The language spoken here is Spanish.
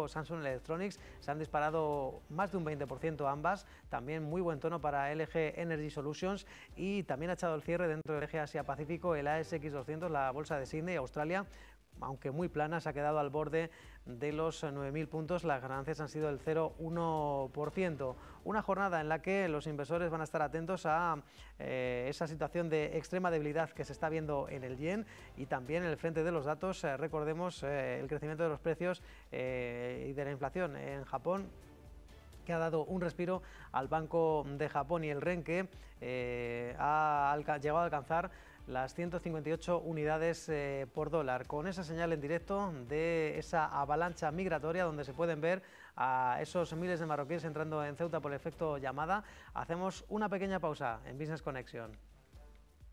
Samsung Electronics. Se han disparado más de un 20% ambas. También muy buen tono para LG Energy Solutions, y también ha echado el cierre dentro del eje Asia-Pacífico el ASX 200, la bolsa de Sydney, Australia. Aunque muy plana, se ha quedado al borde de los 9.000 puntos, las ganancias han sido del 0,1%. Una jornada en la que los inversores van a estar atentos a esa situación de extrema debilidad que se está viendo en el yen, y también en el frente de los datos, recordemos el crecimiento de los precios y de la inflación en Japón, que ha dado un respiro al Banco de Japón, y el Renke ha llegado a alcanzar las 158 unidades por dólar. Con esa señal en directo de esa avalancha migratoria, donde se pueden ver a esos miles de marroquíes entrando en Ceuta por el efecto llamada, hacemos una pequeña pausa en Business Connection.